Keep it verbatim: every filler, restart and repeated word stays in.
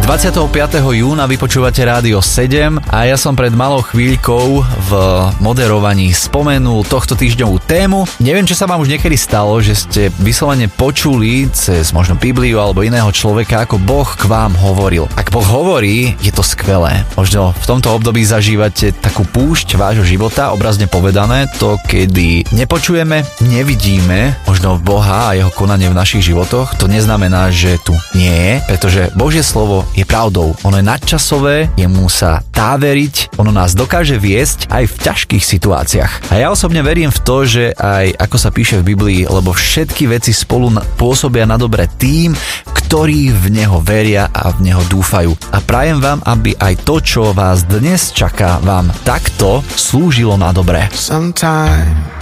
dvadsiateho piateho júna vypočúvate Rádio sedem a ja som pred malou chvíľkou v moderovaní spomenul tohto týždňovú tému. Neviem, či sa vám už niekedy stalo, že ste vyslovene počuli cez možno Bibliu alebo iného človeka, ako Boh k vám hovoril. Ak Boh hovorí, je to skvelé. Možno v tomto období zažívate takú púšť vášho života, obrazne povedané, to kedy nepočujeme, nevidíme možno Boha a jeho konanie v našich životoch. To neznamená, že tu nie je, pretože Božie slovo je pravdou. Ono je nadčasové, jemu sa dá veriť, ono nás dokáže viesť aj v ťažkých situáciách. A ja osobne verím v to, že aj ako sa píše v Biblii, lebo všetky veci spolu pôsobia na dobre tým, ktorí v neho veria a v neho dúfajú. A prajem vám, aby aj to, čo vás dnes čaká, vám takto slúžilo na dobre. Sometime